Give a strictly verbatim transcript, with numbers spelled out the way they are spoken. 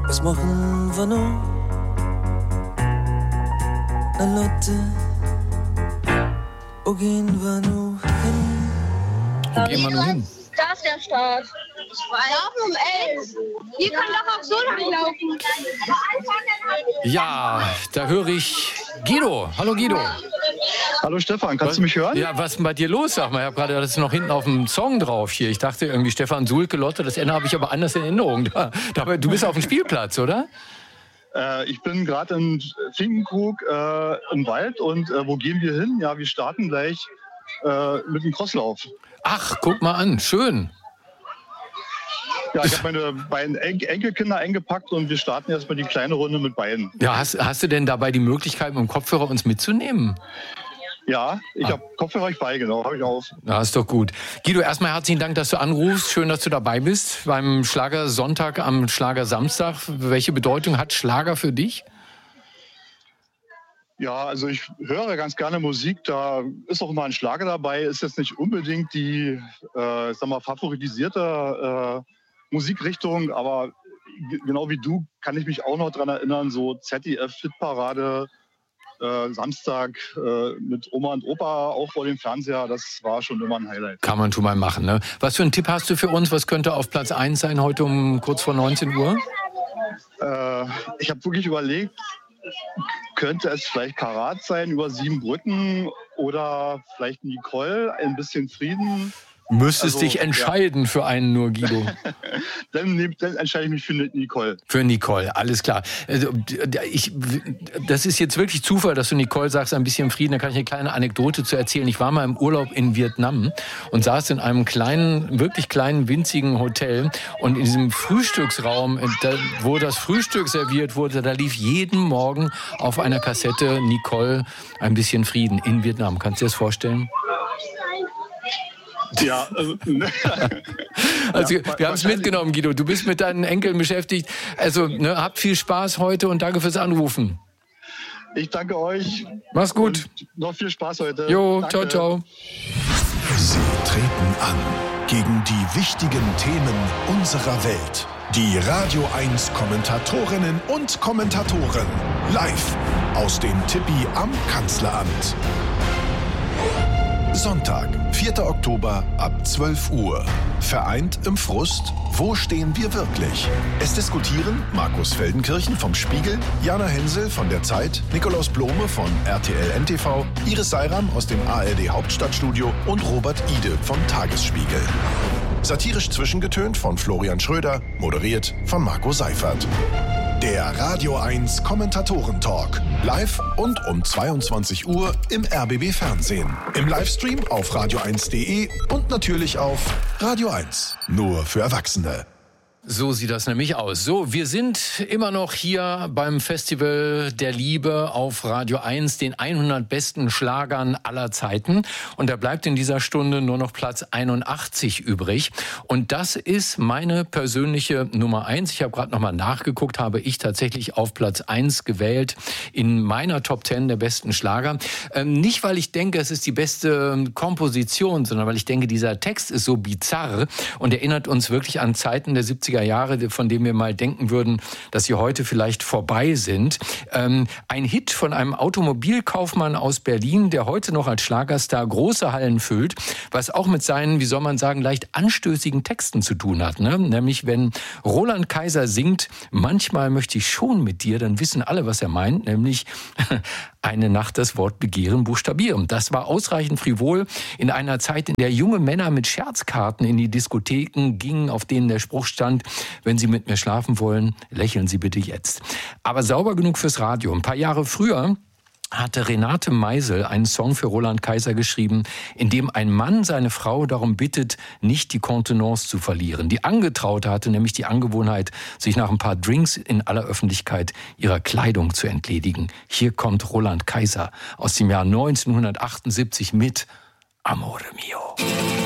Was machen wir noch? Na Lotte, wo gehen wir noch hin? Wo gehen wir noch hin? Da ist der Start. Laufen um elf. Wir können doch auch so lang laufen. Ja, da höre ich Guido. Hallo Guido. Hallo Stefan, kannst was, du mich hören? Ja, was ist denn bei dir los? Sag mal, ich habe gerade das ist noch hinten auf dem Song drauf hier. Ich dachte irgendwie Stefan Sulke, Lotte, das Ende habe ich aber anders in Erinnerung. Da, da, du bist auf dem Spielplatz, oder? Äh, ich bin gerade in Finkenkrug äh, im Wald und äh, wo gehen wir hin? Ja, wir starten gleich äh, mit dem Crosslauf. Ach, guck mal an, schön. Ja, ich habe meine beiden En- Enkelkinder eingepackt und wir starten erstmal die kleine Runde mit beiden. Ja, hast, hast du denn dabei die Möglichkeit, mit dem Kopfhörer uns mitzunehmen? Ja, ich Ah. habe Kopfhörer ich bei, genau, habe ich auf. Ja, ist doch gut. Guido, erstmal herzlichen Dank, dass du anrufst. Schön, dass du dabei bist beim Schlagersonntag am Schlagersamstag. Welche Bedeutung hat Schlager für dich? Ja, also ich höre ganz gerne Musik, da ist auch immer ein Schlager dabei, ist jetzt nicht unbedingt die, äh, sag mal, favorisierte äh, Musikrichtung, aber g- genau wie du kann ich mich auch noch daran erinnern, so Z D F-Hitparade, äh, Samstag äh, mit Oma und Opa auch vor dem Fernseher, das war schon immer ein Highlight. Kann man schon mal machen, ne? Was für einen Tipp hast du für uns? Was könnte auf Platz eins sein heute um kurz vor neunzehn Uhr? Äh, ich habe wirklich überlegt, könnte es vielleicht Karat sein über sieben Brücken oder vielleicht Nicole, ein bisschen Frieden. Müsstest Also, dich entscheiden für einen nur, Guido. Dann, nehm, dann entscheide ich mich für Nicole. Für Nicole, alles klar. Also, ich, das ist jetzt wirklich Zufall, dass du Nicole sagst, ein bisschen Frieden. Da kann ich eine kleine Anekdote zu erzählen. Ich war mal im Urlaub in Vietnam und saß in einem kleinen, wirklich kleinen, winzigen Hotel. Und in diesem Frühstücksraum, da, wo das Frühstück serviert wurde, da lief jeden Morgen auf einer Kassette Nicole, ein bisschen Frieden in Vietnam. Kannst du dir das vorstellen? Ja, also, Also, Ja, wir haben es mitgenommen, Guido. Du bist mit deinen Enkeln beschäftigt. Also, ne, habt viel Spaß heute und danke fürs Anrufen. ich danke euch. Mach's gut. Und noch viel Spaß heute. Jo, Danke. ciao, ciao. Sie treten an gegen die wichtigen Themen unserer Welt. Die Radio eins Kommentatorinnen und Kommentatoren live aus dem Tippi am Kanzleramt. Sonntag, vierter Oktober ab zwölf Uhr. Vereint im Frust, wo stehen wir wirklich? Es diskutieren Markus Feldenkirchen vom Spiegel, Jana Hensel von der Zeit, Nikolaus Blome von R T L N T V, Iris Seiram aus dem A R D Hauptstadtstudio und Robert Ide vom Tagesspiegel. Satirisch zwischengetönt von Florian Schröder, moderiert von Marco Seifert. Der Radio eins Kommentatoren-Talk. Live und um zweiundzwanzig Uhr im R B B Fernsehen. Im Livestream auf radio eins punkt de und natürlich auf Radio eins. Nur für Erwachsene. So sieht das nämlich aus. So, wir sind immer noch hier beim Festival der Liebe auf Radio eins, den hundert besten Schlagern aller Zeiten. Und da bleibt in dieser Stunde nur noch Platz einundachtzig übrig. Und das ist meine persönliche Nummer eins. Ich habe gerade nochmal nachgeguckt, habe ich tatsächlich auf Platz eins gewählt in meiner Top zehn der besten Schlager. Ähm, nicht, weil ich denke, es ist die beste Komposition, sondern weil ich denke, dieser Text ist so bizarr und erinnert uns wirklich an Zeiten der siebziger Jahre, von denen wir mal denken würden, dass sie heute vielleicht vorbei sind. Ähm, ein Hit von einem Automobilkaufmann aus Berlin, der heute noch als Schlagerstar große Hallen füllt, was auch mit seinen, wie soll man sagen, leicht anstößigen Texten zu tun hat. Ne? Nämlich, wenn Roland Kaiser singt, manchmal möchte ich schon mit dir, dann wissen alle, was er meint, nämlich eine Nacht das Wort Begehren buchstabieren. Das war ausreichend frivol in einer Zeit, in der junge Männer mit Scherzkarten in die Diskotheken gingen, auf denen der Spruch stand, wenn Sie mit mir schlafen wollen, lächeln Sie bitte jetzt. Aber sauber genug fürs Radio. Ein paar Jahre früher hatte Renate Meisel einen Song für Roland Kaiser geschrieben, in dem ein Mann seine Frau darum bittet, nicht die Kontenance zu verlieren. Die Angetraute hatte nämlich die Angewohnheit, sich nach ein paar Drinks in aller Öffentlichkeit ihrer Kleidung zu entledigen. Hier kommt Roland Kaiser aus dem Jahr neunzehnhundertachtundsiebzig mit Amore Mio.